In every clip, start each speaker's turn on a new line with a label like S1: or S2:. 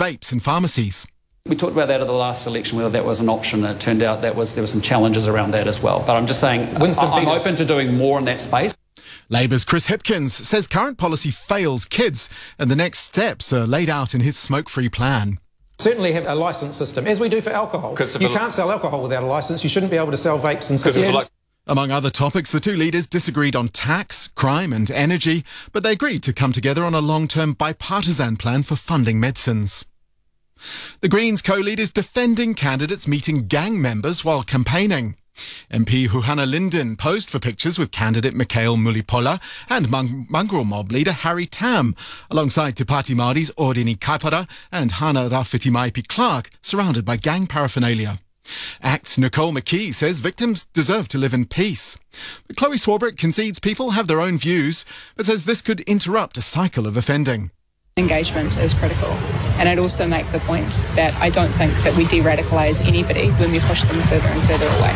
S1: vapes in pharmacies.
S2: We talked about that at the last election, whether that was an option, and it turned out there were some challenges around that as well. But I'm just saying, I'm open to doing more in that space.
S1: Labour's Chris Hipkins says current policy fails kids and the next steps are laid out in his smoke-free plan.
S3: Certainly have a licence system, as we do for alcohol. You can't sell alcohol without a licence. You shouldn't be able to sell vapes and cigarettes.
S1: Among other topics, the two leaders disagreed on tax, crime and energy, but they agreed to come together on a long-term bipartisan plan for funding medicines. The Greens co-lead is defending candidates meeting gang members while campaigning. MP Huhana Linden posed for pictures with candidate Mikhail Mulipola and mongrel mob leader Harry Tam, alongside Te Pāti Māori's Ordini Kaipara and Hana Rauwhitimaipi Clark, surrounded by gang paraphernalia. ACT's Nicole McKee says victims deserve to live in peace. But Chloe Swarbrick concedes people have their own views, but says this could interrupt a cycle of offending.
S4: Engagement is critical, and I'd also make the point that I don't think that we de-radicalise anybody when we push them further and further away.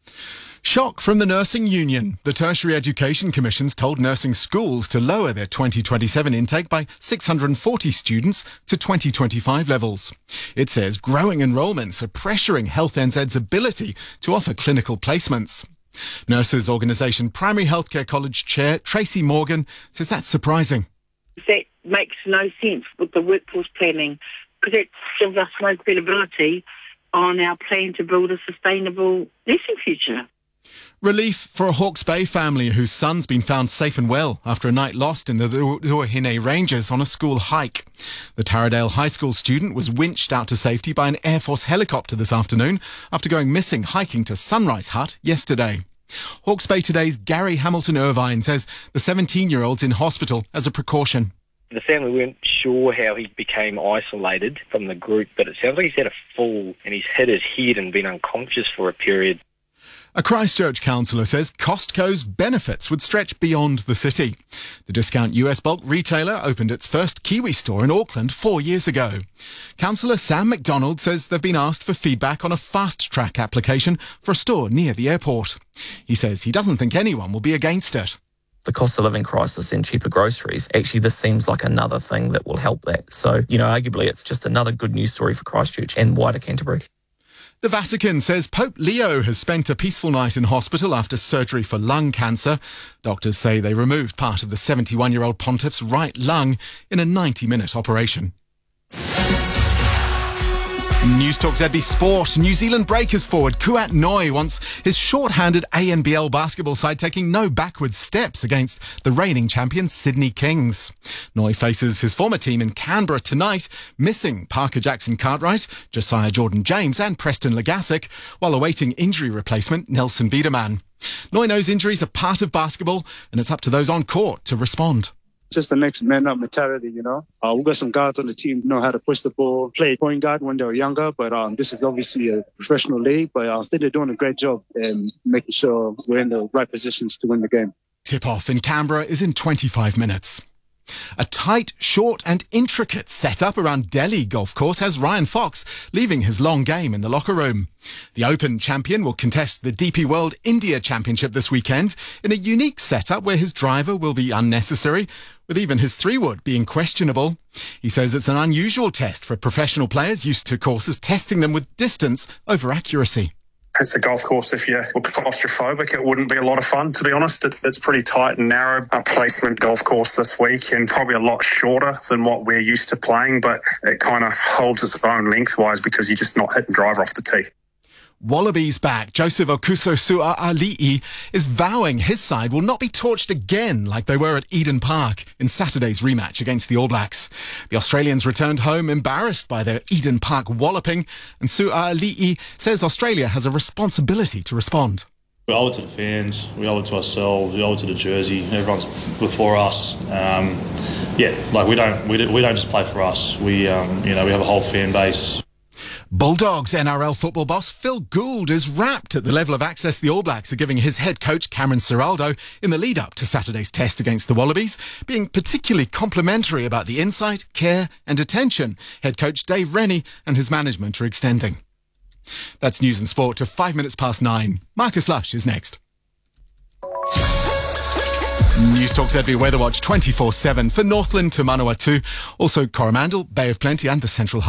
S1: Shock from the Nursing Union. The Tertiary Education Commission's told nursing schools to lower their 2027 intake by 640 students to 2025 levels. It says growing enrolments are pressuring Health NZ's ability to offer clinical placements. Nurses Organisation Primary Healthcare College Chair Tracy Morgan says that's surprising.
S5: That makes no sense with the workforce planning, because it gives us no credibility on our plan to build a sustainable nursing future.
S1: Relief for a Hawke's Bay family whose son's been found safe and well after a night lost in the Ruahine Ranges on a school hike. The Taradale High School student was winched out to safety by an Air Force helicopter this afternoon after going missing hiking to Sunrise Hut yesterday. Hawke's Bay Today's Gary Hamilton Irvine says the 17-year-old's in hospital as a precaution.
S6: The family weren't sure how he became isolated from the group, but it sounds like he's had a fall and he's hit his head and been unconscious for a period.
S1: A Christchurch councillor says Costco's benefits would stretch beyond the city. The discount US bulk retailer opened its first Kiwi store in Auckland 4 years ago. Councillor Sam McDonald says they've been asked for feedback on a fast-track application for a store near the airport. He says he doesn't think anyone will be against it.
S7: The cost of living crisis and cheaper groceries, actually this seems like another thing that will help that. So, arguably it's just another good news story for Christchurch and wider Canterbury.
S1: The Vatican says Pope Leo has spent a peaceful night in hospital after surgery for lung cancer. Doctors say they removed part of the 71-year-old pontiff's right lung in a 90-minute operation. News Talk ZB Sport. New Zealand Breakers forward Kuat Noi wants his short-handed ANBL basketball side taking no backward steps against the reigning champion Sydney Kings. Noi faces his former team in Canberra tonight, missing Parker Jackson-Cartwright, Josiah Jordan-James and Preston Legasic, while awaiting injury replacement Nelson Biederman. Noi knows injuries are part of basketball and it's up to those on court to respond.
S8: Just the next man up mentality, We've got some guards on the team who know how to push the ball, play point guard when they were younger, but this is obviously a professional league, but I think they're doing a great job in making sure we're in the right positions to win the game.
S1: Tip-off in Canberra is in 25 minutes. A tight, short and intricate setup around Delhi Golf Course has Ryan Fox leaving his long game in the locker room. The Open champion will contest the DP World India Championship this weekend in a unique setup where his driver will be unnecessary, with even his 3-wood being questionable. He says it's an unusual test for professional players used to courses testing them with distance over accuracy.
S9: It's a golf course. If you were claustrophobic, it wouldn't be a lot of fun, to be honest. It's pretty tight and narrow placement golf course this week and probably a lot shorter than what we're used to playing, but it kind of holds its own lengthwise because you're just not hitting driver off the tee.
S1: Wallabies back. Joseph Okuso-Sua'ali'i is vowing his side will not be torched again like they were at Eden Park in Saturday's rematch against the All Blacks. The Australians returned home embarrassed by their Eden Park walloping, and Sua'ali'i says Australia has a responsibility to respond.
S10: We owe it to the fans, we owe it to ourselves, we owe it to the jersey. Everyone's before us. We don't just play for us. We have a whole fan base.
S1: Bulldogs NRL football boss Phil Gould is rapt at the level of access the All Blacks are giving his head coach Cameron Ciraldo in the lead-up to Saturday's test against the Wallabies, being particularly complimentary about the insight, care and attention head coach Dave Rennie and his management are extending. That's news and sport to 9:05. Marcus Lush is next. News Talk ZB Weather Watch 24/7 for Northland to Manawatu, also Coromandel, Bay of Plenty and the Central